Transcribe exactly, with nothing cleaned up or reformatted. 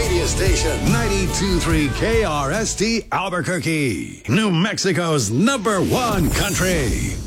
radio station. ninety-two point three K R S T Albuquerque, New Mexico's number one country.